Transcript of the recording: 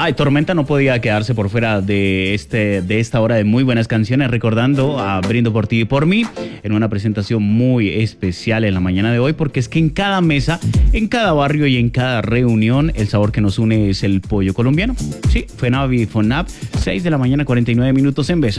Ay, Tormenta no podía quedarse por fuera de esta hora de muy buenas canciones, recordando a Brindo por ti y por mí en una presentación muy especial en la mañana de hoy, porque es que en cada mesa, en cada barrio y en cada reunión, el sabor que nos une es el pollo colombiano. Sí, FENAVI, FONAP, 6 de la mañana, 49 minutos en Beso.